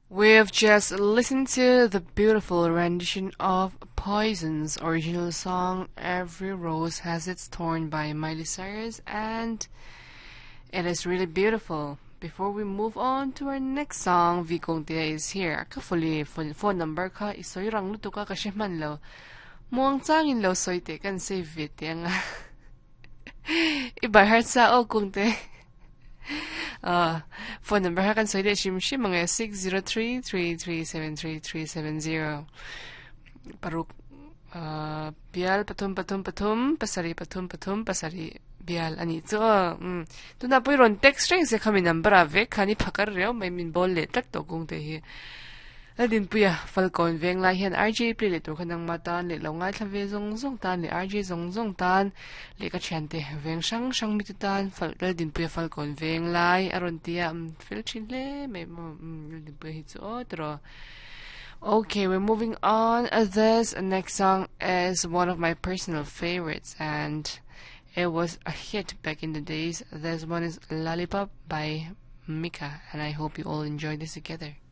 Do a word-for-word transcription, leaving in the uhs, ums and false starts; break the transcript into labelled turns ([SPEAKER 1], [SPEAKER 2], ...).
[SPEAKER 1] We've just listened to the beautiful rendition of Poison's original song Every Rose Has Its Thorn by Miley Cyrus, and it is really beautiful. Before we move on to our next song, Vikong Tia is here. Kafuli phone number ka isoy rang luto ka kasi man lo. Muang changin lo soy te kan save it yang. Iba heart sa o kung te. Uh, phone number ha kan soy de shim shim mga six zero three, three three seven three, three seven zero. Paruk uh, bial patum patum patum pasari patum patum pasari bial ani to um tu na po ron text string se kami number ave kani phakar reo mai min bol le tak to kung te hi adin puya falcon veng lai hian R J play le to khanang matan le longai thlave zong zong tan le R J zong zong tan le ka chante veng sang sang mi tu tan fal din puya falcon veng lai aron tia um fil chin le mai mo din puya hi cho tro. Okay, we're moving on. Uh, this next song is one of my personal favorites, and it was a hit back in the days. This one is Lollipop by Mika, and I hope you all enjoy this together.